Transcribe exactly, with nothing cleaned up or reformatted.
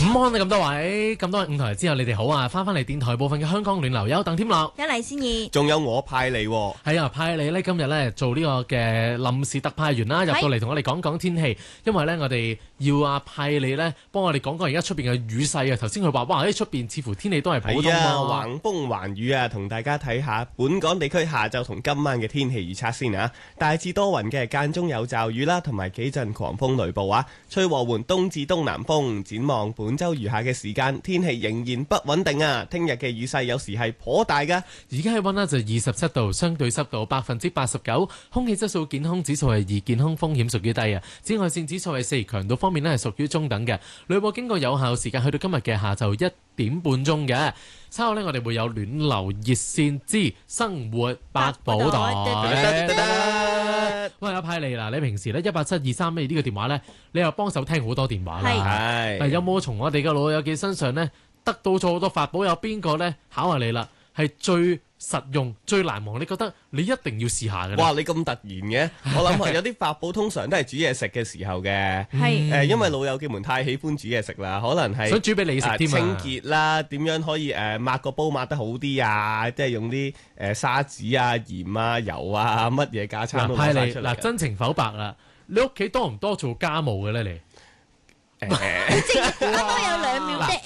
安咁多位，咁多位五台之後，你哋好啊！翻返嚟電台部分嘅香港暖流有鄧添樂、 一黎先意， 仲有我派你喎。 係啊，派你呢今日呢做呢個嘅臨時特派員啦，入到嚟同我哋講講天氣，因為呢，我哋要啊派你呢幫我哋講講而家出邊嘅雨勢啊。頭先佢話哇喺出邊似乎天氣都係普通啊， 啊， 橫風橫雨啊，同大家睇下本港地區下晝同今晚嘅天氣預測先啊。大致多雲嘅，間中有驟雨啦，同埋幾陣狂風雷暴啊，吹和緩東至東南風。展望本週餘下嘅時間，天氣仍然不穩定啊！聽日嘅雨勢有時係頗大噶。 而家氣溫呢就二十七度，相對濕度百分之八十九，空氣質素健康指數係二，健康風險屬於低啊。紫外線指數係四，強度方面呢係屬於中等嘅。雷暴警告有效時間去到今日嘅下晝一點半鐘嘅。稍後呢，我哋會有暖流熱線之生活百寶袋。喂，阿派利嗱，你平時咧一八七二三呢個電話咧，你又幫手聽好多電話啦。 係。 但有冇從我哋嘅老友記身上咧得到咗好多法寶？有邊個咧考下你啦？係最實用、最難忘，你覺得你一定要試下嘅。 哇！你咁突然嘅，我諗有啲法寶通常都係煮嘢食嘅時候嘅。 係誒，因為老友記們太喜歡煮嘢食啦，可能係想煮俾你食添啊。 清潔啦，點樣可以誒抹個煲抹得好啲啊？即係用啲誒沙子啊、鹽啊、油啊，乜嘢架撐都攞晒出嚟。 嗱，真情剖白啦，你屋企多唔多做家務嘅咧？你？ 即係啱啱有兩秒即係